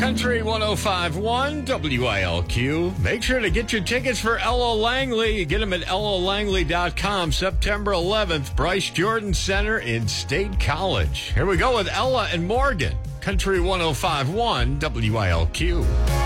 Country 105.1 WILQ. Make sure to get your tickets for Ella Langley. Get them at ellalangley.com. September 11th, Bryce Jordan Center in State College. Here we go with Ella and Morgan. Country 105.1 WILQ.